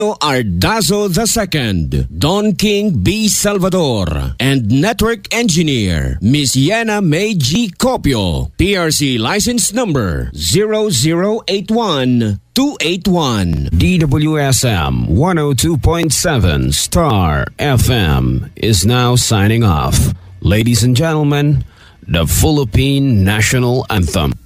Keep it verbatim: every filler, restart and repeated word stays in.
Ardazo the Second, Don King B. Salvador, and Network Engineer, Miss Yana May G. Copio, P R C license number zero zero eight one two eight one. D W S M one oh two point seven Star F M is now signing off. Ladies and gentlemen, the Philippine National Anthem.